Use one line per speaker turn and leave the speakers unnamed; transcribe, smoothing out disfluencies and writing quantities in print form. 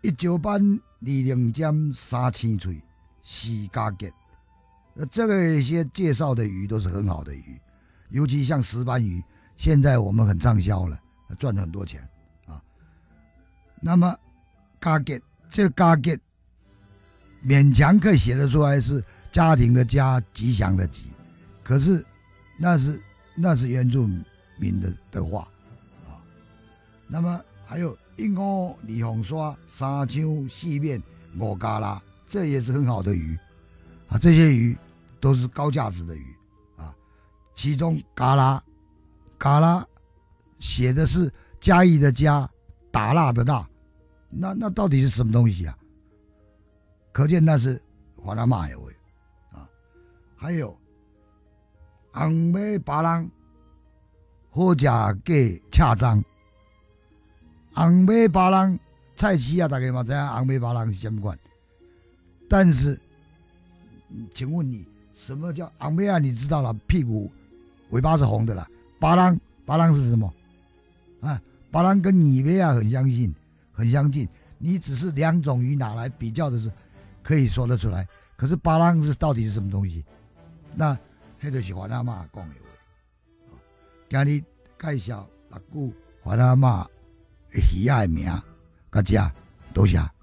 一石斑2尖3青嘴4加结。这个一些介绍的鱼都是很好的鱼，尤其像石斑鱼，现在我们很畅销了，赚了很多钱啊。那么加结，这个加结勉强可以写得出来是家庭的家，吉祥的吉，可是那是原住民的话啊。那么还有1乌2红刷3枪4面5加拉，这也是很好的鱼啊。这些鱼都是高价值的鱼啊。其中嘎拉写的是嘉义的嘉，打蜡的蜡，那到底是什么东西啊？可见那是华南马的味啊。还有红马巴郎好食给恰章，红马巴郎菜市啊，大家嘛知影红马巴郎是什么款，但是请问你什么叫红马啊？你知道了，屁股尾巴是红的啦。巴郎是什么啊？巴郎跟拟马啊很相近，你只是2种鱼拿来比较的时候可以说得出来，可是巴郎是到底是什么东西？那迄就是华南马讲的话。今日介绍6句华南马的鱼仔的名，甲遮多谢。